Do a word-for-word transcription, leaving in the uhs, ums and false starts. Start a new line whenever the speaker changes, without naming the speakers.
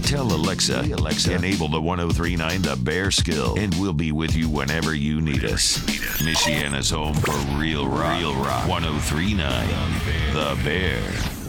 Tell Alexa, hey Alexa, enable the one oh three point nine The Bear skill, and we'll be with you whenever you need us. Michiana's home for real rock. Real rock. one oh three point nine The Bear.